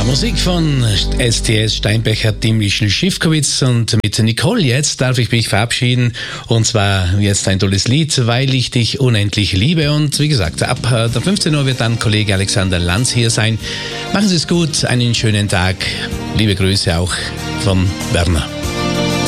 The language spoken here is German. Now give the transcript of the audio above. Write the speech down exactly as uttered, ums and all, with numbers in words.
Musik von S T S, Steinbecher, Michel Schiffkowitz, und mit Nicole jetzt darf ich mich verabschieden, und zwar jetzt ein tolles Lied, Weil ich dich unendlich liebe, und wie gesagt, ab der fünfzehn Uhr wird dann Kollege Alexander Lanz hier sein. Machen Sie es gut, einen schönen Tag, liebe Grüße auch von Werner.